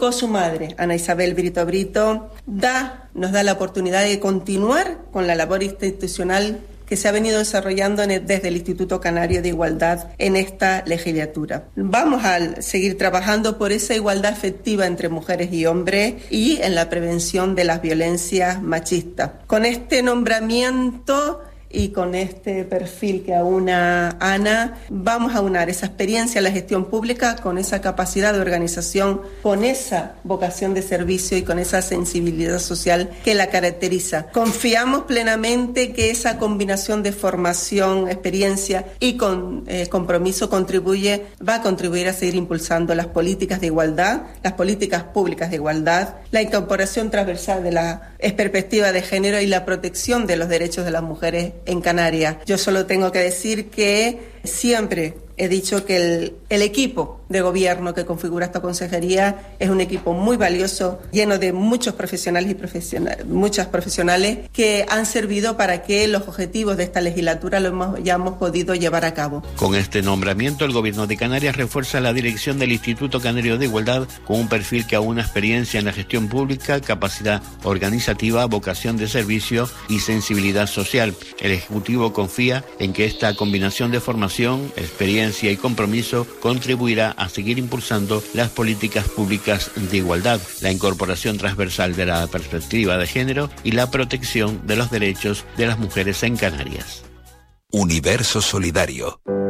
con su madre, Ana Isabel Brito Brito, nos da la oportunidad de continuar con la labor institucional que se ha venido desarrollando desde el Instituto Canario de Igualdad en esta legislatura. Vamos a seguir trabajando por esa igualdad efectiva entre mujeres y hombres y en la prevención de las violencias machistas. Con este nombramiento y con este perfil que aúna Ana, vamos a aunar esa experiencia en la gestión pública con esa capacidad de organización, con esa vocación de servicio y con esa sensibilidad social que la caracteriza. Confiamos plenamente que esa combinación de formación, experiencia y compromiso va a contribuir a seguir impulsando las políticas de igualdad, las políticas públicas de igualdad, la incorporación transversal de la perspectiva de género y la protección de los derechos de las mujeres en Canarias. Yo solo tengo que decir que siempre he dicho que el equipo de gobierno que configura esta consejería es un equipo muy valioso, lleno de muchos profesionales y muchas profesionales que han servido para que los objetivos de esta legislatura ya hemos podido llevar a cabo. Con este nombramiento, el Gobierno de Canarias refuerza la dirección del Instituto Canario de Igualdad con un perfil que aúna experiencia en la gestión pública, capacidad organizativa, vocación de servicio y sensibilidad social. El Ejecutivo confía en que esta combinación de formación, experiencia y compromiso contribuirá a seguir impulsando las políticas públicas de igualdad, la incorporación transversal de la perspectiva de género y la protección de los derechos de las mujeres en Canarias. Universo Solidario.